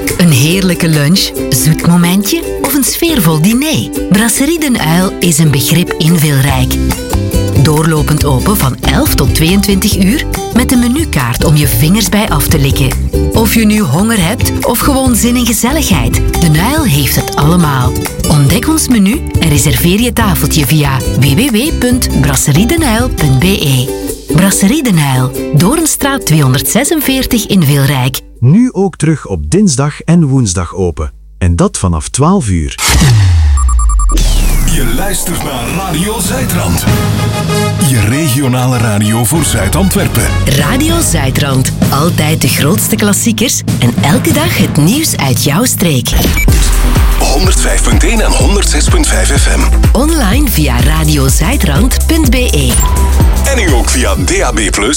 Een heerlijke lunch, zoet momentje of een sfeervol diner? Brasserie Den Uil is een begrip invulrijk. Doorlopend open van 11 tot 22 uur met een menukaart om je vingers bij af te likken. Of je nu honger hebt of gewoon zin in gezelligheid, Den Uil heeft het allemaal. Ontdek ons menu en reserveer je tafeltje via www.brasseriedenuil.be. Brasserie Den Uil, Doornstraat 246 in Vilrijk. Nu ook terug op dinsdag en woensdag open. En dat vanaf 12 uur. Je luistert naar Radio Zuidrand. Je regionale radio voor Zuid-Antwerpen. Radio Zuidrand. Altijd de grootste klassiekers en elke dag het nieuws uit jouw streek. 105.1 en 106.5 FM. Online via radiozuidrand.be. En nu ook via DAB+.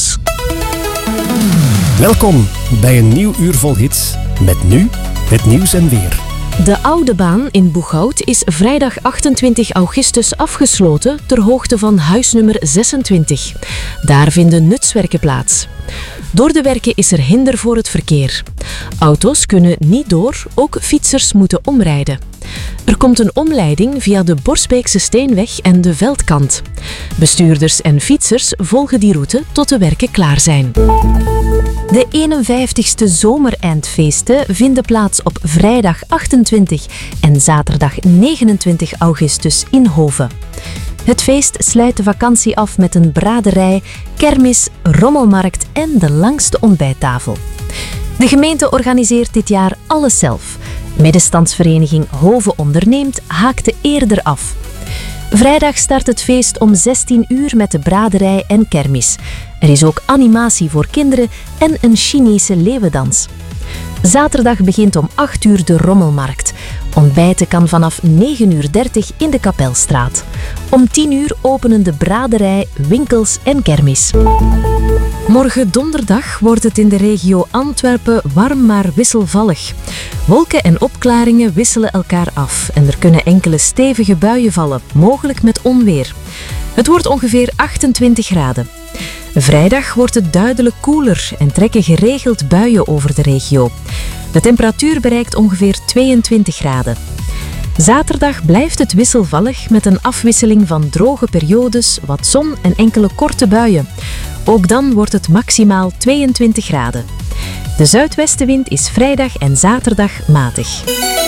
Welkom bij een nieuw uur vol hits. Met nu het nieuws en weer. De Oude Baan in Boeghout is vrijdag 28 augustus afgesloten ter hoogte van huisnummer 26. Daar vinden nutswerken plaats. Door de werken is er hinder voor het verkeer. Auto's kunnen niet door, ook fietsers moeten omrijden. Er komt een omleiding via de Borsbeekse Steenweg en de Veldkant. Bestuurders en fietsers volgen die route tot de werken klaar zijn. De 51ste zomereindfeesten vinden plaats op vrijdag 28 en zaterdag 29 augustus in Hoven. Het feest sluit de vakantie af met een braderij, kermis, rommelmarkt en de langste ontbijttafel. De gemeente organiseert dit jaar alles zelf. Middenstandsvereniging Hoven Onderneemt haakte eerder af. Vrijdag start het feest om 16 uur met de braderij en kermis. Er is ook animatie voor kinderen en een Chinese leeuwendans. Zaterdag begint om 8 uur de rommelmarkt. Ontbijten kan vanaf 9:30 in de Kapelstraat. Om 10 uur openen de braderij, winkels en kermis. Morgen donderdag wordt het in de regio Antwerpen warm maar wisselvallig. Wolken en opklaringen wisselen elkaar af en er kunnen enkele stevige buien vallen, mogelijk met onweer. Het wordt ongeveer 28 graden. Vrijdag wordt het duidelijk koeler en trekken geregeld buien over de regio. De temperatuur bereikt ongeveer 22 graden. Zaterdag blijft het wisselvallig met een afwisseling van droge periodes, wat zon en enkele korte buien. Ook dan wordt het maximaal 22 graden. De zuidwestenwind is vrijdag en zaterdag matig.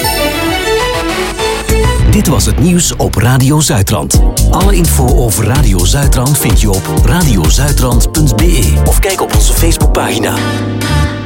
Dit was het nieuws op Radio Zuidrand. Alle info over Radio Zuidrand vind je op radiozuidrand.be of kijk op onze Facebookpagina.